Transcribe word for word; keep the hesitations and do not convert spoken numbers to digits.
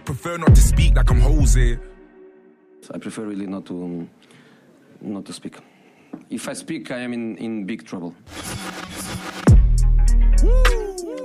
Prefer not to speak like I'm Jose. I prefer really not to um, not to speak. If I speak, I am in, in big trouble.